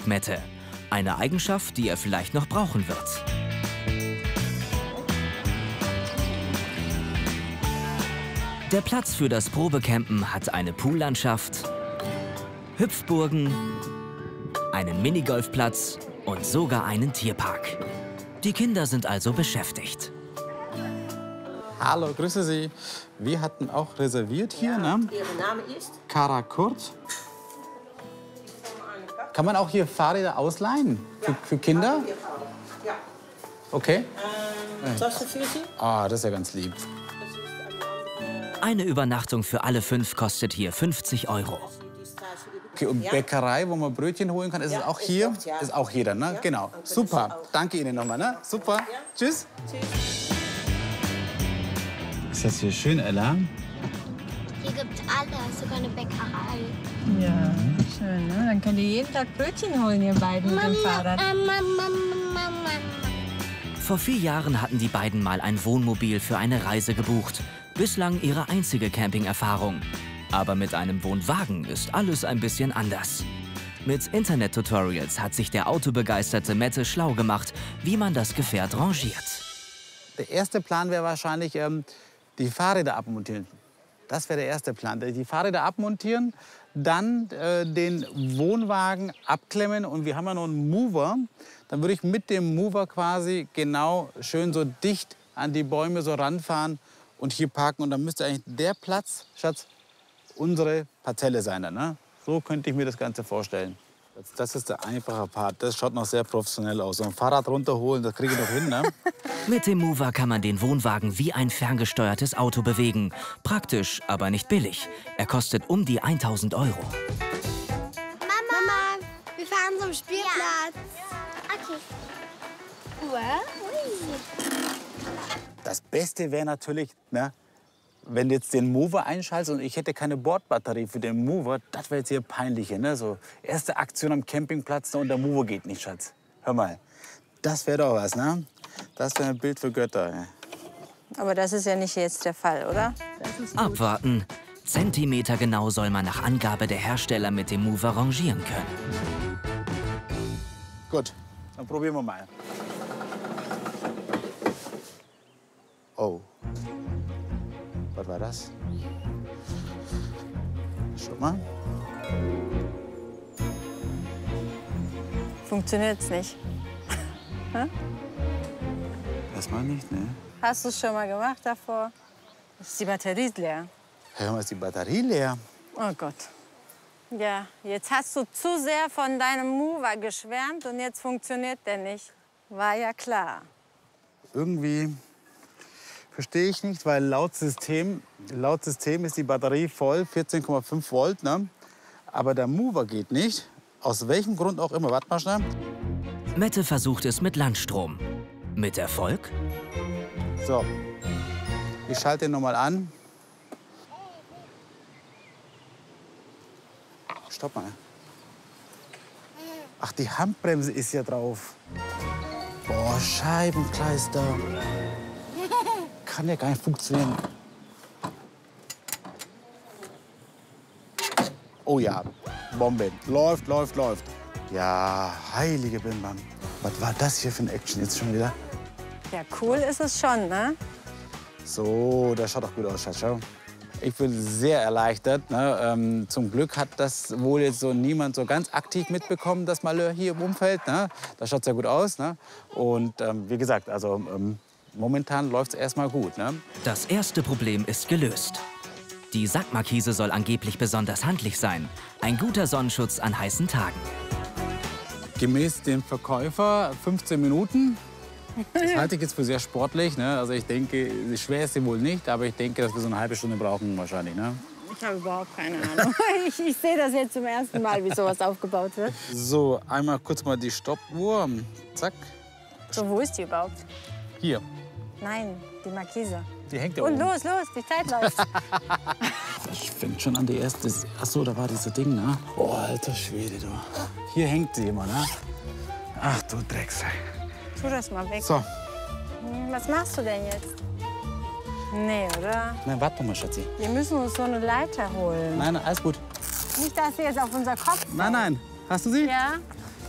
sagt Mette. Eine Eigenschaft, die er vielleicht noch brauchen wird. Der Platz für das Probecampen hat eine Poollandschaft, Hüpfburgen, einen Minigolfplatz und sogar einen Tierpark. Die Kinder sind also beschäftigt. Hallo, grüße Sie. Wir hatten auch reserviert hier, ne? Ihr Name ist? Kara Kurt. Kann man auch hier Fahrräder ausleihen für Kinder? Ja. Okay. Tasche für Sie? Ah, das ist ja ganz lieb. Eine Übernachtung für alle 5 kostet hier 50 €. Okay, und Bäckerei, wo man Brötchen holen kann, ist es auch hier? Ist auch hier dann, ne? Genau. Super. Danke Ihnen nochmal, ne? Super. Tschüss. Ist das hier schön, Ella? Hier gibt's alles, sogar eine Bäckerei. Ja, schön, ne? Dann könnt ihr jeden Tag Brötchen holen, ihr beiden mit dem Fahrrad. Vor 4 Jahren hatten die beiden mal ein Wohnmobil für eine Reise gebucht. Bislang ihre einzige Camping-Erfahrung. Aber mit einem Wohnwagen ist alles ein bisschen anders. Mit Internet-Tutorials hat sich der autobegeisterte Mette schlau gemacht, wie man das Gefährt rangiert. Der erste Plan wäre wahrscheinlich, die Fahrräder abmontieren. Das wäre der erste Plan. Die Fahrräder abmontieren, dann den Wohnwagen abklemmen und wir haben ja noch einen Mover. Dann würde ich mit dem Mover quasi genau schön so dicht an die Bäume so ranfahren und hier parken. Und dann müsste eigentlich der Platz, Schatz, unsere Parzelle sein. Dann, ne? So könnte ich mir das Ganze vorstellen. Das ist der einfache Part. Das schaut noch sehr professionell aus. So ein Fahrrad runterholen, das kriege ich noch hin, ne? Mit dem Mover kann man den Wohnwagen wie ein ferngesteuertes Auto bewegen. Praktisch, aber nicht billig. Er kostet um die 1.000 €. Mama, wir fahren zum Spielplatz. Ja. Okay. Das Beste wäre natürlich, ne, wenn du jetzt den Mover einschaltest und ich hätte keine Bordbatterie für den Mover, das wäre jetzt hier peinlicher. Ne? So, erste Aktion am Campingplatz und der Mover geht nicht, Schatz. Hör mal, das wäre doch was, ne? Das wäre ein Bild für Götter. Ja. Aber das ist ja nicht jetzt der Fall, oder? Abwarten. Zentimetergenau soll man nach Angabe der Hersteller mit dem Mover rangieren können. Gut, dann probieren wir mal. Oh. Was war das? Schau mal. Funktioniert's nicht. Erstmal nicht, ne? Hast du es schon mal gemacht davor? Ist die Batterie leer? Hör mal, ist die Batterie leer? Oh Gott. Ja, jetzt hast du zu sehr von deinem Mover geschwärmt und jetzt funktioniert der nicht. War ja klar. Irgendwie verstehe ich nicht, weil laut System ist die Batterie voll, 14,5 Volt, ne? Aber der Mover geht nicht. Aus welchem Grund auch immer. Warte mal schnell. Mette versucht es mit Landstrom. Mit Erfolg? So, ich schalte ihn noch mal an. Stopp mal. Ach, die Handbremse ist ja drauf. Boah, Scheibenkleister. Kann ja gar nicht funktionieren. Oh ja, Bombe. Läuft, läuft, läuft. Ja, heilige Bimbam. Was war das hier für ein Action jetzt schon wieder? Ja, cool ist es schon, ne? So, das schaut doch gut aus, Schatz. Schau. Ich bin sehr erleichtert. Ne? Zum Glück hat das wohl jetzt so niemand so ganz aktiv mitbekommen, das Malheur hier im Umfeld. Ne? Das schaut sehr gut aus. Ne? Und wie gesagt, also momentan läuft es erstmal gut. Ne? Das erste Problem ist gelöst. Die Sackmarkise soll angeblich besonders handlich sein. Ein guter Sonnenschutz an heißen Tagen. Gemäß dem Verkäufer 15 Minuten. Das halte ich jetzt für sehr sportlich. Ne? Also ich denke, schwer ist sie wohl nicht, aber ich denke, dass wir so eine halbe Stunde brauchen wahrscheinlich. Ne? Ich habe überhaupt keine Ahnung. Ich sehe das jetzt zum ersten Mal, wie sowas aufgebaut wird. So, einmal kurz mal die Stoppuhr. Zack. So, wo ist die überhaupt? Hier. Nein, die Markise. Die hängt da Und oben. los, los, die Zeit läuft. Ich fängt schon an, die erste. Ach so, da war dieses Ding, ne? Oh, alter Schwede, du. Hier hängt sie immer, ne? Ach du Drecksack. Tu das mal weg. So. Was machst du denn jetzt? Nee, oder? Nein, warte mal, Schatzi. Wir müssen uns so eine Leiter holen. Nein, alles gut. Nicht, dass sie jetzt auf unser Kopf fällt. Nein, nein. Hast du sie? Ja.